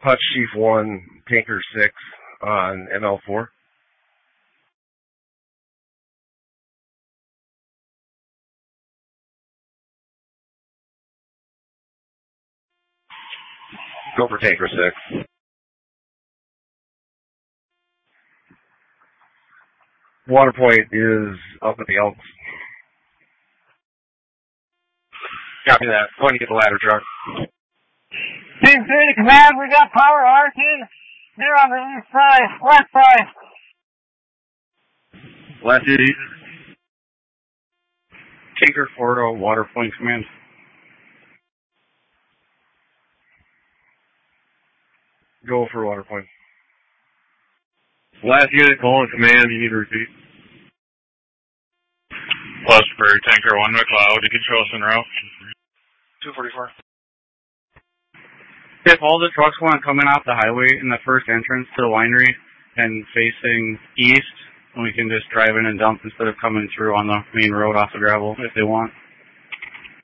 Hutch Chief 1, Tanker 6 on ML4. Go for Tanker 6. Water point is up at the Elks. Copy that. Going to get the ladder truck. Team 3 to command, we got power arcing. They're on the east side, west side. Left east. Tinker 4, water point command. Go for water point. Last unit calling command, you need to repeat. Westbury, Tanker 1, McLeod, you can show us en route. 244. If all the trucks want coming off the highway in the first entrance to the winery and facing east, we can just drive in and dump instead of coming through on the main road off the gravel if they want.